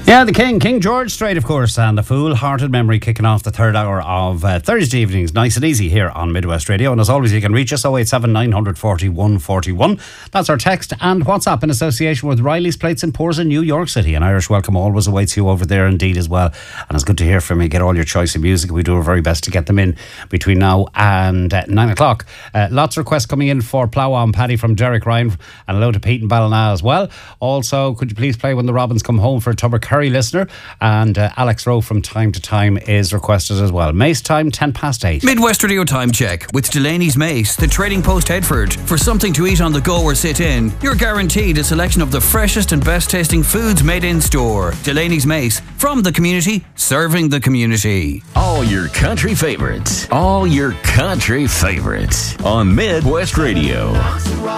Yeah, the King George Strait, of course, and a Foolhearted Memory kicking off the third hour of Thursday evenings, nice and easy here on Midwest Radio. And as always, you can reach us 087 940 141. That's our text and WhatsApp in association with Riley's Plates and Pours in New York City. An Irish welcome always awaits you over there indeed as well. And it's good to hear from you. Get all your choice of music. We do our very best to get them in between now and 9 o'clock. Lots of requests coming in for Plough On Paddy from Derek Ryan, and hello to Pete and Ballina as well. Also, could you please play When the Robins Come Home for a Tubber Curry listener, and Alex Rowe from Time to Time is requested as well. Mace time 8:10. Midwest Radio time check with Delaney's Mace, the Trading Post Headford. For something to eat on the go or sit in, you're guaranteed a selection of the freshest and best tasting foods made in store. Delaney's Mace, from the community, serving the community. All your country favorites. All your country favorites on Midwest Radio.